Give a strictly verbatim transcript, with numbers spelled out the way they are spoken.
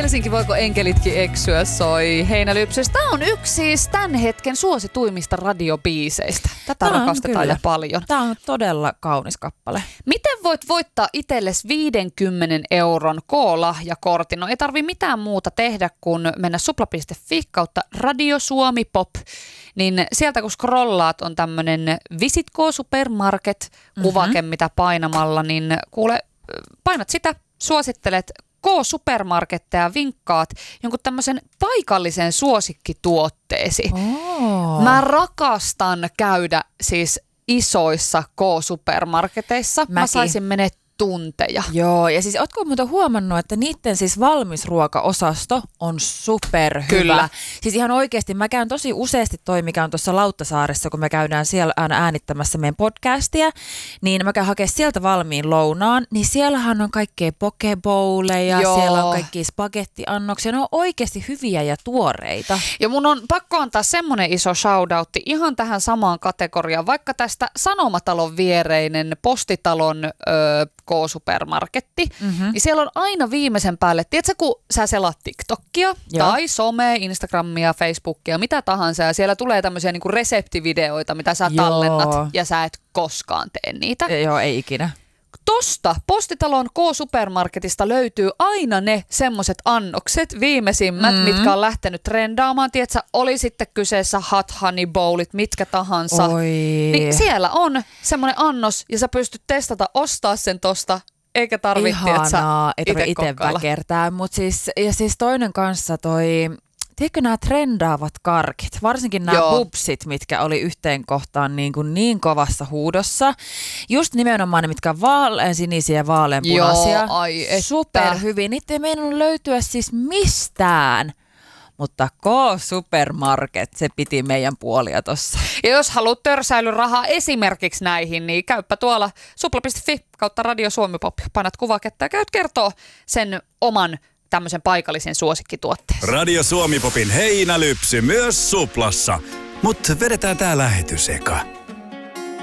Helsinki, voiko enkelitkin eksyä, soi Heinälypsys. Tämä on yksi siis tämän hetken suosituimmista radiobiiseistä. Tätä Tämä rakastetaan jo paljon. Tämä on todella kaunis kappale. Miten voit voittaa itsellesi viidenkymmenen euron K-lahjakortin? No ei tarvi mitään muuta tehdä kuin mennä supla piste fi kautta Radio Suomi Pop. Niin sieltä kun scrollaat on tämmönen Visit K Supermarket kuvake, mm-hmm. mitä painamalla, niin kuule, painat sitä, suosittelet K-supermarketteja, vinkkaat jonkun tämmöisen paikallisen suosikkituotteesi. Oh. Mä rakastan käydä siis isoissa K-supermarketeissa. Mäkin. Mä saisin mennä tunteja. Joo, ja siis ootko muuten huomannut, että niiden siis valmisruokaosasto on superhyvä. Kyllä. Siis ihan oikeasti, mä käyn tosi useasti toi, mikä on tuossa Lauttasaaressa, kun me käydään siellä aina äänittämässä meidän podcastia, niin mä käyn hakea sieltä valmiin lounaan, niin siellähän on kaikkea pokebowleja, Joo. siellä on kaikkia spagettiannoksia, ne on oikeasti hyviä ja tuoreita. Ja mun on pakko antaa semmonen iso shoutoutti ihan tähän samaan kategoriaan, vaikka tästä Sanomatalon viereinen Postitalon öö, K-supermarketti, mm-hmm. niin siellä on aina viimeisen päälle, tiedätkö kun sä selaat TikTokia Joo. tai some, Instagramia, Facebookia, mitä tahansa, ja siellä tulee tämmöisiä niinku reseptivideoita, mitä sä Joo. tallennat, ja sä et koskaan tee niitä. Joo, ei ikinä. Tosta Postitalon K-supermarketista löytyy aina ne semmoiset annokset, viimeisimmät, mm. mitkä on lähtenyt trendaamaan. Tiedätkö, oli sitten kyseessä hot honey bowlit, mitkä tahansa. Oi. Niin siellä on semmoinen annos ja sä pystyt testata, ostaa sen tosta, eikä tarvitse, Ihanaa, ei tarvitse itse itse väkertää. Mut siis, ja siis toinen kanssa toi... Tiedätkö nämä trendaavat karkit, varsinkin nämä Joo. bubsit, mitkä oli yhteen kohtaan niin, kuin niin kovassa huudossa. Just nimenomaan ne, mitkä on vaaleansinisiä ja vaaleanpunaisia. Joo, ai että. Superhyviä. Niitä ei meinannut löytyä siis mistään. Mutta K-Supermarket, se piti meidän puolia tossa. Ja jos haluat törsäilyrahaa esimerkiksi näihin, niin käyppä tuolla supla piste fi kautta Radio Suomi Pop. Painat kuvaketta ja käyt kertoo sen oman tämmöisen paikallisen suosikkituotteen. Radio Suomi Popin Heinälypsy myös suplassa. Mutta vedetään tää lähetys eka.